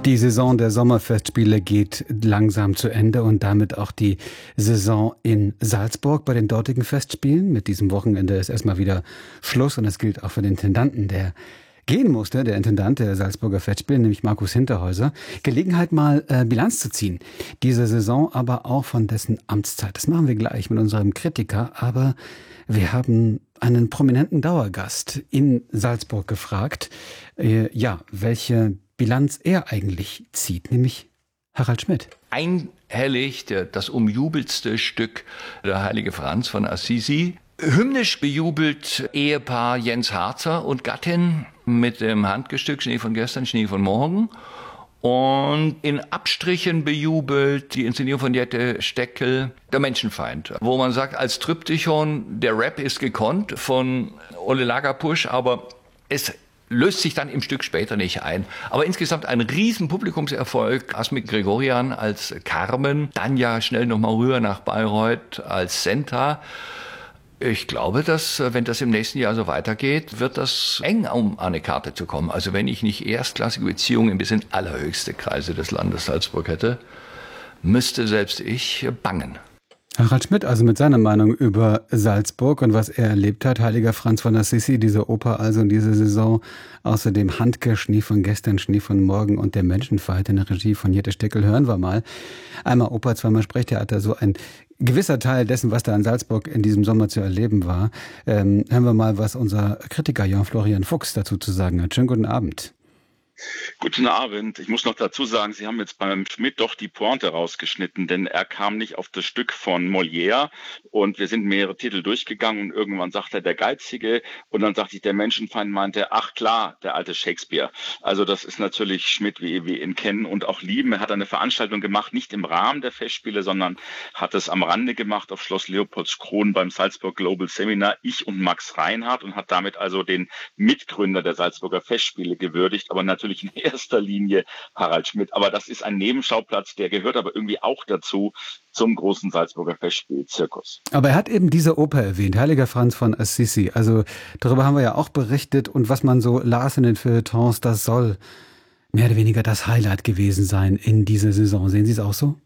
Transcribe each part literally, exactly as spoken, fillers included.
Die Saison der Sommerfestspiele geht langsam zu Ende und damit auch die Saison in Salzburg bei den dortigen Festspielen. Mit diesem Wochenende ist erstmal wieder Schluss und das gilt auch für den Intendanten, der gehen musste, der Intendant der Salzburger Festspiele, nämlich Markus Hinterhäuser. Gelegenheit mal äh, Bilanz zu ziehen. Diese Saison, aber auch von dessen Amtszeit. Das machen wir gleich mit unserem Kritiker, aber wir haben einen prominenten Dauergast in Salzburg gefragt, äh, ja, welche Bilanz er eigentlich zieht, nämlich Harald Schmidt. Einhellig das umjubelste Stück der Heilige Franz von Assisi. Hymnisch bejubelt Ehepaar Jens Harzer und Gattin mit dem Handgestück Schnee von gestern, Schnee von morgen. Und in Abstrichen bejubelt die Inszenierung von Jette Steckel, Der Menschenfeind, wo man sagt, als Triptychon, der Rap ist gekonnt von Ole Lagerpusch, aber es löst sich dann im Stück später nicht ein. Aber insgesamt ein riesen Publikumserfolg. Asmik Gregorian als Carmen, dann ja schnell nochmal rüber nach Bayreuth als Senta. Ich glaube, dass, wenn das im nächsten Jahr so weitergeht, wird das eng, um an eine Karte zu kommen. Also wenn ich nicht erstklassige Beziehungen bis in allerhöchste Kreise des Landes Salzburg hätte, müsste selbst ich bangen. Harald Schmidt also mit seiner Meinung über Salzburg und was er erlebt hat. Heiliger Franz von Assisi, diese Oper also in dieser Saison. Außerdem Handke, Schnee von gestern, Schnee von morgen und Der Menschenfeind in der Regie von Jette Steckel. Hören wir mal. Einmal Oper, zweimal Sprechtheater, so ein gewisser Teil dessen, was da in Salzburg in diesem Sommer zu erleben war. Ähm, hören wir mal, was unser Kritiker Jan-Florian Fuchs dazu zu sagen hat. Schönen guten Abend. Guten Abend. Ich muss noch dazu sagen, Sie haben jetzt beim Schmidt doch die Pointe rausgeschnitten, denn er kam nicht auf das Stück von Molière und wir sind mehrere Titel durchgegangen und irgendwann sagt er der Geizige und dann sagte ich, der Menschenfeind meinte, ach klar, der alte Shakespeare. Also das ist natürlich Schmidt, wie wir ihn kennen und auch lieben. Er hat eine Veranstaltung gemacht, nicht im Rahmen der Festspiele, sondern hat es am Rande gemacht auf Schloss Leopoldskron beim Salzburg Global Seminar, ich und Max Reinhardt, und hat damit also den Mitgründer der Salzburger Festspiele gewürdigt, aber natürlich in erster Linie Harald Schmidt. Aber das ist ein Nebenschauplatz, der gehört aber irgendwie auch dazu, zum großen Salzburger Festspielzirkus. Aber er hat eben diese Oper erwähnt, Heiliger Franz von Assisi. Also darüber haben wir ja auch berichtet und was man so las in den Feuilletons, das soll mehr oder weniger das Highlight gewesen sein in dieser Saison. Sehen Sie es auch so?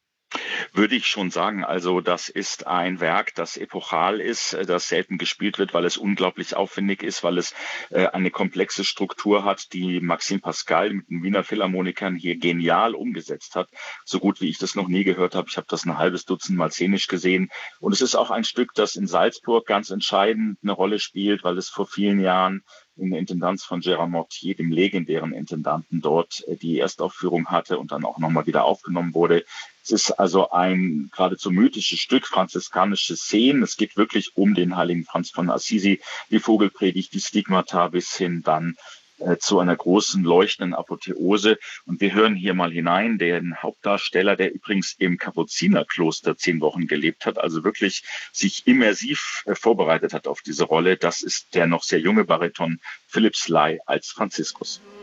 Würde ich schon sagen. Also das ist ein Werk, das epochal ist, das selten gespielt wird, weil es unglaublich aufwendig ist, weil es äh, eine komplexe Struktur hat, die Maxime Pascal mit den Wiener Philharmonikern hier genial umgesetzt hat. So gut wie ich das noch nie gehört habe. Ich habe das ein halbes Dutzend Mal szenisch gesehen. Und es ist auch ein Stück, das in Salzburg ganz entscheidend eine Rolle spielt, weil es vor vielen Jahren in der Intendanz von Gérard Mortier, dem legendären Intendanten dort, die Erstaufführung hatte und dann auch nochmal wieder aufgenommen wurde. Es ist also ein geradezu mythisches Stück, franziskanische Szenen. Es geht wirklich um den heiligen Franz von Assisi, die Vogelpredigt, die Stigmata bis hin dann äh, zu einer großen leuchtenden Apotheose. Und wir hören hier mal hinein den Hauptdarsteller, der übrigens im Kapuzinerkloster zehn Wochen gelebt hat, also wirklich sich immersiv äh, vorbereitet hat auf diese Rolle. Das ist der noch sehr junge Bariton Philipp Sly als Franziskus.